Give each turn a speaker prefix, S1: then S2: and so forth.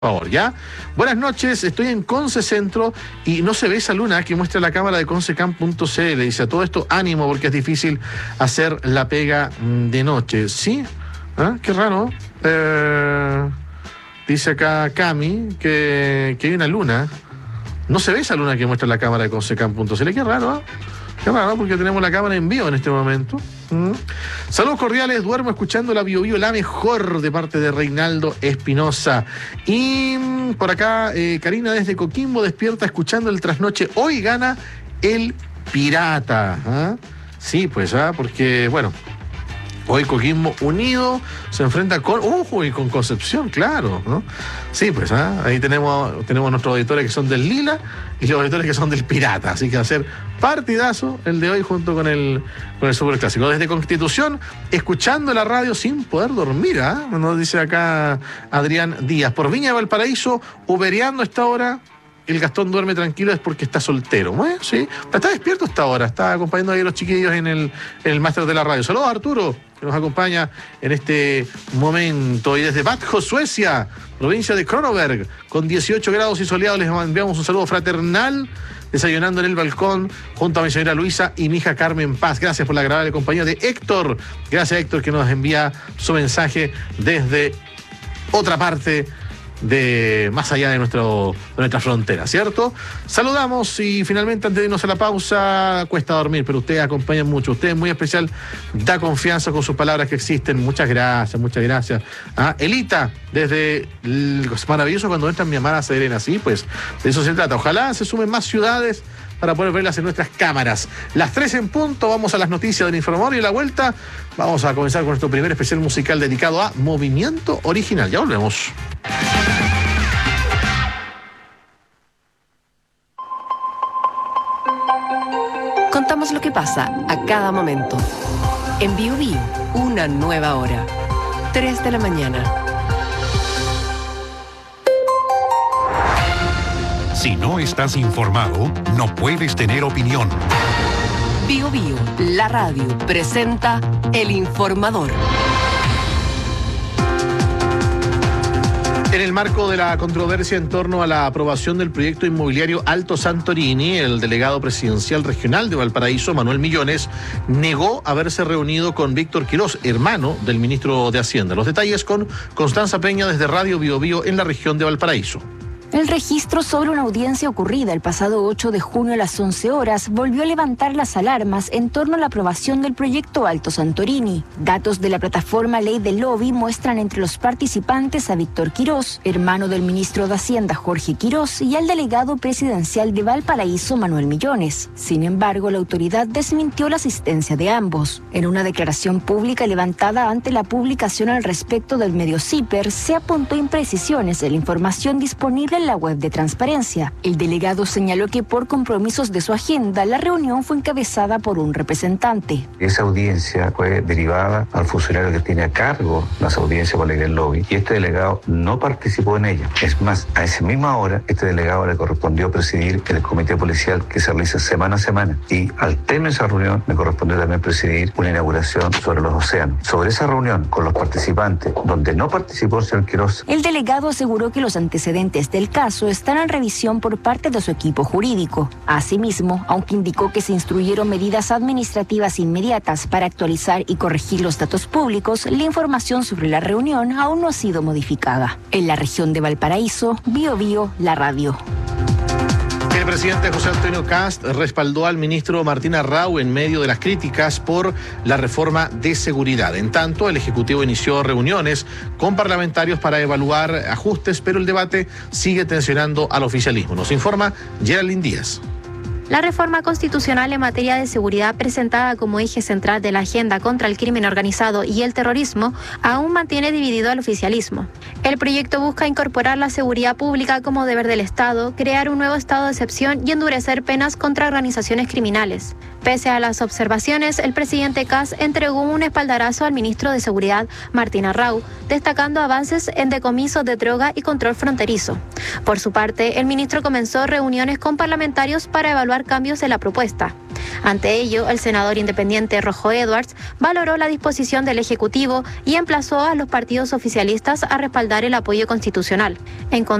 S1: Por favor, ¿ya? Buenas noches, estoy en Conce Centro y no se ve esa luna que muestra la cámara de concecam.cl. Dice, a todo esto, ánimo, porque es difícil hacer la pega de noche. ¿Sí? ¿Ah? Qué raro. Dice acá Cami que hay una luna. No se ve esa luna que muestra la cámara de concecam.cl. Qué raro, ¿eh? Qué raro, porque tenemos la cámara en vivo en este momento. Saludos cordiales, duermo escuchando la Bio Bio, la mejor, de parte de Reinaldo Espinosa. Y por acá, Karina desde Coquimbo despierta escuchando el trasnoche. Hoy gana el Pirata. ¿Ah? Sí, pues, porque, bueno, hoy Coquimbo Unido se enfrenta con y con Concepción, claro, ¿no? Sí, pues, ahí tenemos nuestros auditores que son del Lila y los auditores que son del Pirata. Así que va a ser partidazo el de hoy junto con el Superclásico. Desde Constitución, escuchando la radio sin poder dormir, nos dice acá Adrián Díaz. Por Viña de Valparaíso, ubereando a esta hora. El Gastón duerme tranquilo es porque está soltero. Sí, está despierto hasta ahora, está acompañando ahí a los chiquillos en el máster de la radio. Saludos a Arturo, que nos acompaña en este momento. Y desde Vadsjö, Suecia, provincia de Kronoberg, con 18 grados y soleados, les enviamos un saludo fraternal, desayunando en el balcón, junto a mi señora Luisa y mi hija Carmen Paz. Gracias por la agradable compañía de Héctor. Gracias, Héctor, que nos envía su mensaje desde otra parte de más allá de nuestra frontera, ¿cierto? Saludamos y finalmente, antes de irnos a la pausa, cuesta dormir, pero ustedes acompañan mucho. Usted es muy especial, da confianza con sus palabras que existen. Muchas gracias, muchas gracias. Elita, desde es maravilloso cuando entran mi amada Serena, sí, pues de eso se trata. Ojalá se sumen más ciudades para poder verlas en nuestras cámaras. Las 3 en punto, vamos a las noticias del Informador y a la vuelta vamos a comenzar con nuestro primer especial musical dedicado a Movimiento Original. Ya volvemos.
S2: Contamos lo que pasa a cada momento. En Bio Bio, una nueva hora. 3 de la mañana.
S3: Si no estás informado, no puedes tener opinión.
S2: Bio Bio, la radio, presenta El Informador.
S1: En el marco de la controversia en torno a la aprobación del proyecto inmobiliario Alto Santorini, el delegado presidencial regional de Valparaíso, Manuel Millones, negó haberse reunido con Víctor Quirós, hermano del ministro de Hacienda. Los detalles con Constanza Peña desde Radio Bio Bio en la región de Valparaíso.
S4: El registro sobre una audiencia ocurrida el pasado 8 de junio a las 11 horas volvió a levantar las alarmas en torno a la aprobación del proyecto Alto Santorini. Datos de la plataforma Ley del Lobby muestran entre los participantes a Víctor Quirós, hermano del ministro de Hacienda Jorge Quirós, y al delegado presidencial de Valparaíso Manuel Millones. Sin embargo, la autoridad desmintió la asistencia de ambos. En una declaración pública levantada ante la publicación al respecto del medio CIPER, se apuntó imprecisiones en la información disponible en la web de Transparencia. El delegado señaló que por compromisos de su agenda, la reunión fue encabezada por un representante.
S5: Esa audiencia fue derivada al funcionario que tiene a cargo las audiencias por ley del lobby y este delegado no participó en ella. Es más, a esa misma hora, este delegado le correspondió presidir el comité policial que se realiza semana a semana y al término de esa reunión me correspondió también presidir una inauguración sobre los océanos. Sobre esa reunión con los participantes, donde no participó el señor Quirós.
S4: El delegado aseguró que los antecedentes del caso están en revisión por parte de su equipo jurídico. Asimismo, aunque indicó que se instruyeron medidas administrativas inmediatas para actualizar y corregir los datos públicos, la información sobre la reunión aún no ha sido modificada. En la región de Valparaíso, Bio Bio, la radio.
S1: El presidente José Antonio Kast respaldó al ministro Martín Arrau en medio de las críticas por la reforma de seguridad. En tanto, el Ejecutivo inició reuniones con parlamentarios para evaluar ajustes, pero el debate sigue tensionando al oficialismo. Nos informa Geraldine Díaz.
S6: La reforma constitucional en materia de seguridad, presentada como eje central de la agenda contra el crimen organizado y el terrorismo, aún mantiene dividido al oficialismo. El proyecto busca incorporar la seguridad pública como deber del Estado, crear un nuevo estado de excepción y endurecer penas contra organizaciones criminales. Pese a las observaciones, el presidente Kast entregó un espaldarazo al ministro de Seguridad, Martín Arrau, destacando avances en decomisos de droga y control fronterizo. Por su parte, el ministro comenzó reuniones con parlamentarios para evaluar incorporar cambios en la propuesta. Ante ello, el senador independiente Rojo Edwards valoró la disposición del Ejecutivo y emplazó a los partidos oficialistas a respaldar el apoyo constitucional. En